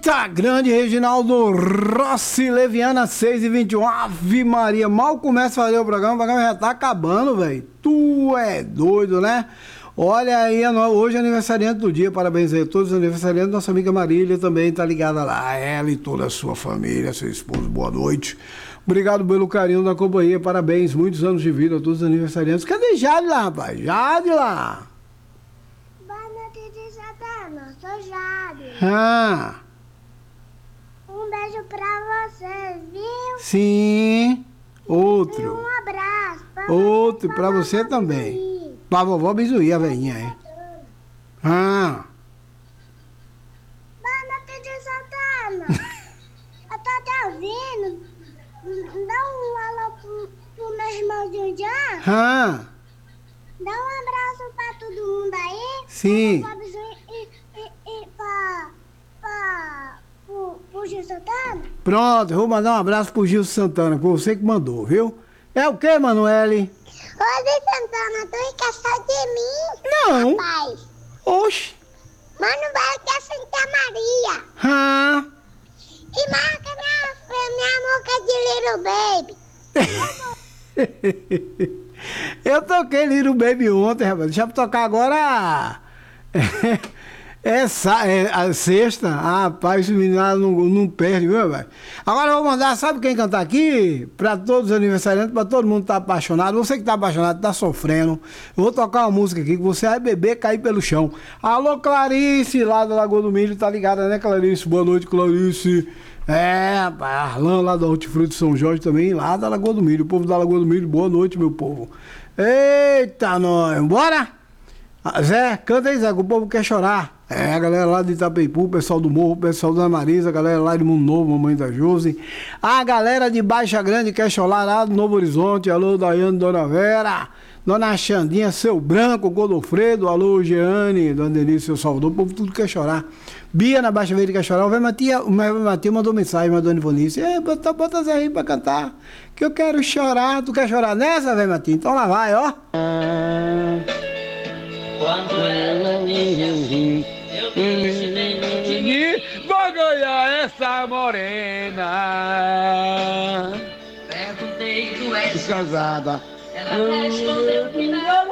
Eita, grande Reginaldo Rossi, Leviana 6h21. Ave Maria, mal começa a fazer o programa já tá acabando, velho. Tu é doido, né? Olha aí, hoje é aniversariante do dia, parabéns aí a todos os aniversariantes. Nossa amiga Marília também tá ligada lá, ela e toda a sua família, seu esposo, boa noite. Obrigado pelo carinho da companhia, parabéns, muitos anos de vida a todos os aniversariantes. Cadê Jade lá, rapaz? Jade lá. Boa noite de Santana, sou Jade. Ah. Um beijo pra vocês, viu? Sim. Outro. E um abraço. Outro pra você também. Pra vovó Bizuí, a velhinha, é. Ah. Boa noite de Santana. Eu tô te ouvindo. Dá um alô pro meu irmãozinho Jean. Ah. Dá um abraço pra todo mundo aí. Sim. Pra Bizuí e pro Gil Santana. Pronto, eu vou mandar um abraço pro Gil Santana, foi você que mandou, viu? É o quê, Manoele? Ô, Gil Santana, tu esqueceu de mim? Não. Rapaz. Oxe. Mano, vai que é Santa Maria. Ah. E marca minha música de Little Baby. Eu toquei Little Baby ontem, rapaz. Deixa eu tocar agora. É a sexta. Ah, rapaz, esse menino não perde, viu, velho? Agora eu vou mandar, sabe quem cantar aqui? Pra todos os aniversariantes, pra todo mundo que tá apaixonado. Você que tá apaixonado, tá sofrendo. Eu vou tocar uma música aqui que você vai beber, cair pelo chão. Alô, Clarice, lá da Lagoa do Milho, tá ligada, né, Clarice? Boa noite, Clarice. É, rapaz, Arlan lá da Hortifruti de São Jorge também, lá da Lagoa do Milho. O povo da Lagoa do Milho, boa noite, meu povo. Eita, nós, bora? Zé, canta aí, Zé, que o povo quer chorar. É, a galera lá de Itapeipu, o pessoal do Morro, o pessoal da Marisa, a galera lá de Mundo Novo, mamãe da Josi. A galera de Baixa Grande quer chorar lá do Novo Horizonte. Alô, Daiane, Dona Vera, Dona Xandinha, Seu Branco, Godofredo, alô, Jeane, Dona Denise, Seu Salvador, o povo tudo quer chorar. Bia na Baixa Verde quer chorar. O Vé Matia mandou mensagem, mandou Ivonice. Bota Zé aí pra cantar, que eu quero chorar. Tu quer chorar nessa, Vé Matia? Então lá vai, ó. Quando ela me viu, eu vou ganhar essa morena. Perguntei, tu és Casada. Ela respondeu que não.